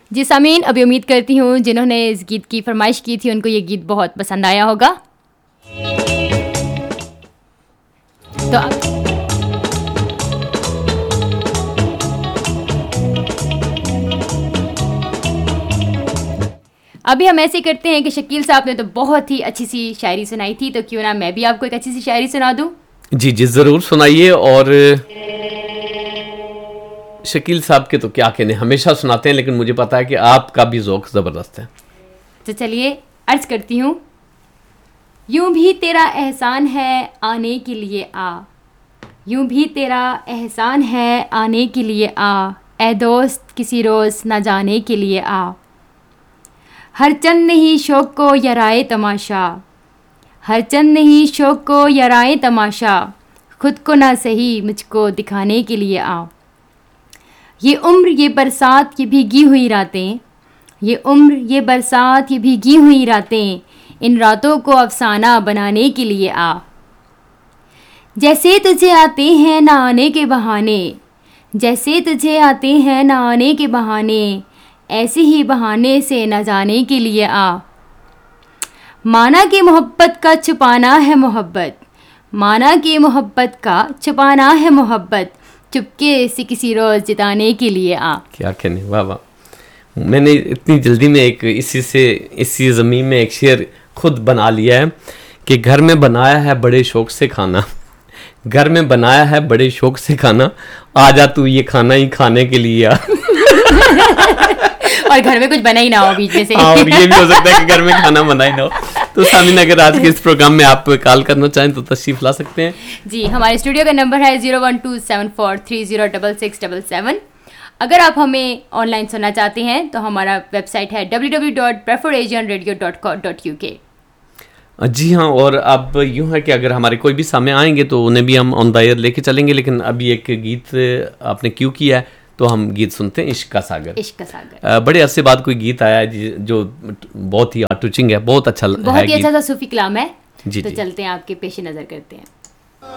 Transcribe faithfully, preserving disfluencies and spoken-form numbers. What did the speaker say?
जी सामीन, अभी उम्मीद करती हूँ जिन्होंने इस गीत की फरमाइश की थी उनको ये गीत बहुत पसंद आया होगा। तो अभी हम ऐसे करते हैं कि शकील साहब ने तो बहुत ही अच्छी सी शायरी सुनाई थी, तो क्यों ना मैं भी आपको एक अच्छी सी शायरी सुना दूं। जी जी ज़रूर सुनाइए। और शकील साहब के तो क्या कहने, हमेशा सुनाते हैं, लेकिन मुझे पता है कि आपका भी ज़ौक़ ज़बरदस्त है। तो चलिए अर्ज करती हूँ। यूं भी तेरा एहसान है आने के लिए आ, यूं भी तेरा एहसान है आने के लिए आ, ए दोस्त किसी रोज़ न जाने के लिए आ। हर चंद नहीं शौक़ को यराए तमाशा, हर चंद नहीं शौक़ को यराए तमाशा, खुद को ना सही मुझको दिखाने के लिए आ। ये उम्र ये बरसात ये भीगी हुई रातें, ये उम्र ये बरसात ये भीगी हुई रातें, इन रातों को अफसाना बनाने के लिए आ। जैसे तुझे आते हैं ना आने के बहाने, जैसे तुझे आते हैं ना आने के बहाने, ऐसे ही बहाने से न जाने के लिए आ। माना कि मोहब्बत का छुपाना है मोहब्बत, माना कि मोहब्बत का छुपाना है मोहब्बत, चुपके से किसी रोज़ जिताने के लिए आ। क्या कहने, वाह वाह। मैंने इतनी जल्दी में एक इसी से इसी ज़मीन में एक शेर खुद बना लिया है कि घर में बनाया है बड़े शौक़ से खाना, घर में बनाया है बड़े शौक़ से खाना, आ जा तू ये खाना ही खाने के लिए आ। और घर में कुछ बना ही ना हो बीच में से। हाँ, और ये भी हो सकता है कि घर में खाना बना ही ना हो। तो सामीन, अगर आज के इस प्रोग्राम में आप कॉल करना चाहें तो तशरीफ ला सकते हैं। जी, हमारे स्टूडियो का नंबर है zero one two seven four three zero double six double seven. अगर आप हमें ऑनलाइन सुनना चाहते हैं तो हमारा वेबसाइट है W W W dot preferred Asian radio dot com dot U के। जी हाँ, और अब यूँ है कि अगर हमारे कोई भी सामने आएंगे तो उन्हें भी हम ऑन द एयर लेके चलेंगे, लेकिन अभी एक गीत आपने क्यों किया है तो हम गीत सुनते हैं, इश्क का सागर। इश्क का सागर बड़े अरसे बाद कोई गीत आया है जो बहुत ही टचिंग है, बहुत अच्छा बहुत है, ही अच्छा सा सूफी कलाम है। जी, तो जी। चलते हैं आपके पेश नज़र करते हैं।